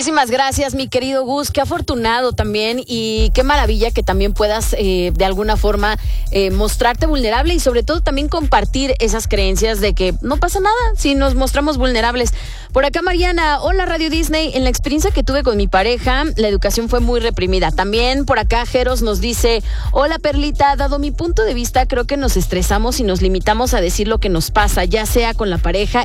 Muchísimas gracias, mi querido Gus. Qué afortunado también y qué maravilla que también puedas de alguna forma mostrarte vulnerable y sobre todo también compartir esas creencias de que no pasa nada si nos mostramos vulnerables. Por acá Mariana, hola Radio Disney, en la experiencia que tuve con mi pareja, la educación fue muy reprimida. También por acá Jeros nos dice, hola Perlita, dado mi punto de vista, creo que nos estresamos y nos limitamos a decir lo que nos pasa, ya sea con la pareja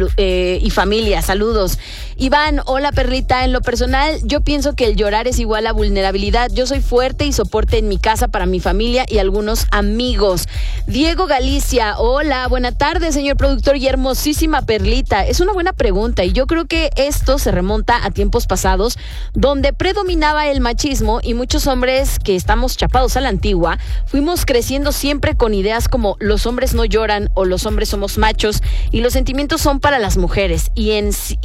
y familia. Saludos. Iván, hola Perlita, en lo personal yo pienso que el llorar es igual a vulnerabilidad. Yo soy fuerte y soporte en mi casa para mi familia y algunos amigos. Diego Galicia, hola, buena tarde señor productor y hermosísima Perlita. Es una buena pregunta y yo creo que esto se remonta a tiempos pasados donde predominaba el machismo y muchos hombres que estamos chapados a la antigua fuimos creciendo siempre con ideas como los hombres no lloran o los hombres somos machos y los sentimientos son para las mujeres y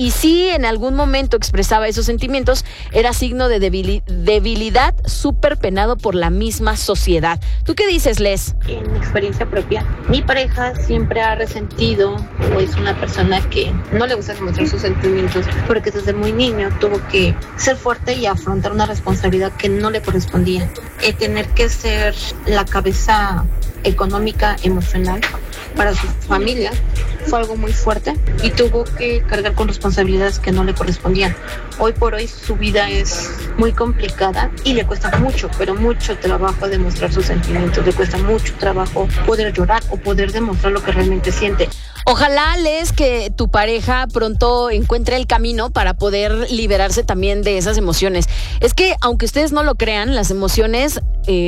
si en algún momento expresaba esos sentimientos era signo de debilidad súper penado por la misma sociedad. ¿Tú qué dices, Les? En experiencia propia, mi pareja siempre ha resentido o es una persona que no le gusta demostrar sus sentimientos porque desde muy niño tuvo que ser fuerte y afrontar una responsabilidad que no le correspondía. Tener que ser la cabeza económica, emocional para su familia fue algo muy fuerte y tuvo que cargar con responsabilidades que no le correspondían. Hoy por hoy su vida es muy complicada y le cuesta mucho, pero mucho trabajo demostrar sus sentimientos, le cuesta mucho trabajo poder llorar o poder demostrar lo que realmente siente. Ojalá, Les, que tu pareja pronto encuentre el camino para poder liberarse también de esas emociones. Es que, aunque ustedes no lo crean, las emociones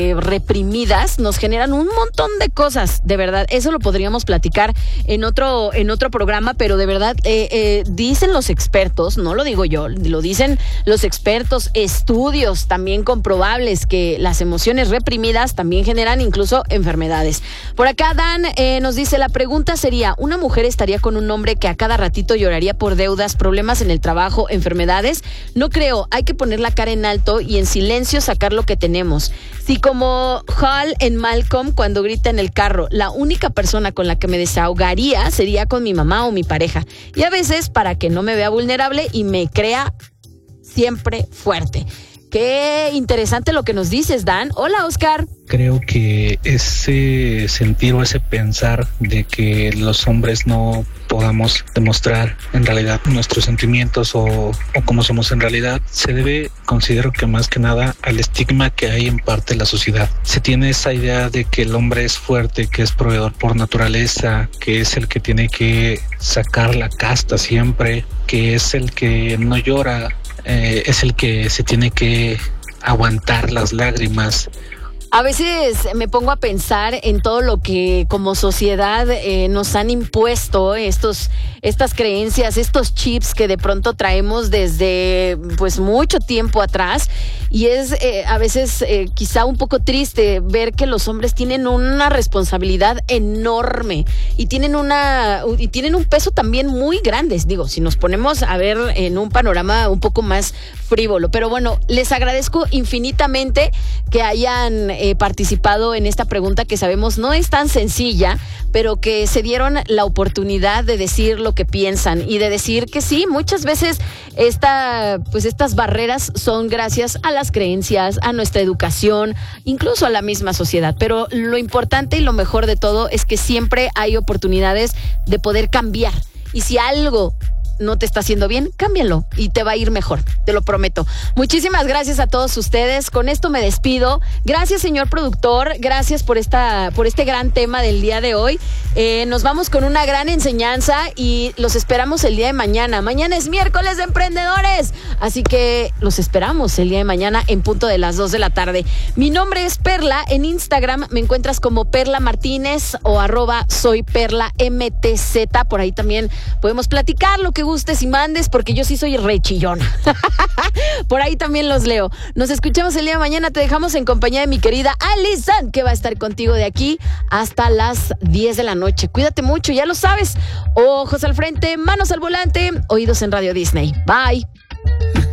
reprimidas nos generan un montón de cosas, de verdad. Eso lo podríamos platicar en otro programa, pero de verdad, dicen los expertos, no lo digo yo, lo dicen los expertos, estudios también comprobables que las emociones reprimidas también generan incluso enfermedades. Por acá Dan nos dice, la pregunta sería, ¿una mujer estaría con un hombre que a cada ratito lloraría por deudas, problemas en el trabajo, enfermedades? No creo, hay que poner la cara en alto y en silencio sacar lo que tenemos. Si como Hal en Malcolm cuando grita en el carro, la única persona con la que me desahogaría sería con mi mamá o mi pareja. Y a veces para que no me vea vulnerable y me crea siempre fuerte. Qué interesante lo que nos dices, Dan. Hola, Oscar. Creo que ese sentir o ese pensar de que los hombres no podamos demostrar en realidad nuestros sentimientos o cómo somos en realidad se debe, considero que más que nada, al estigma que hay en parte de la sociedad. Se tiene esa idea de que el hombre es fuerte, que es proveedor por naturaleza, que es el que tiene que sacar la casta siempre, que es el que no llora, es el que se tiene que aguantar las lágrimas. A veces me pongo a pensar en todo lo que como sociedad nos han impuesto, estas creencias, estos chips que de pronto traemos desde pues mucho tiempo atrás, y es a veces quizá un poco triste ver que los hombres tienen una responsabilidad enorme y tienen un peso también muy grande. Digo, si nos ponemos a ver en un panorama un poco más frívolo, pero bueno, les agradezco infinitamente que hayan participado en esta pregunta que sabemos no es tan sencilla, pero que se dieron la oportunidad de decir lo que piensan y de decir que sí, muchas veces estas barreras son gracias a las creencias, a nuestra educación, incluso a la misma sociedad. Pero lo importante y lo mejor de todo es que siempre hay oportunidades de poder cambiar. Y si algo no te está haciendo bien, cámbialo y te va a ir mejor, te lo prometo. Muchísimas gracias a todos ustedes. Con esto me despido. Gracias, señor productor. Gracias por este gran tema del día de hoy. Nos vamos con una gran enseñanza y los esperamos el día de mañana. Mañana es miércoles de emprendedores, así que los esperamos el día de mañana en punto de las 2 de la tarde. Mi nombre es Perla. En Instagram me encuentras como Perla Martínez o @soyperlamtz. Por ahí también podemos platicar lo que gustes y mandes, porque yo sí soy re chillona. Por ahí también los leo. Nos escuchamos el día de mañana. Te dejamos en compañía de mi querida Alison, que va a estar contigo de aquí hasta las 10 de la noche. Cuídate mucho, ya lo sabes. Ojos al frente, manos al volante, oídos en Radio Disney. Bye.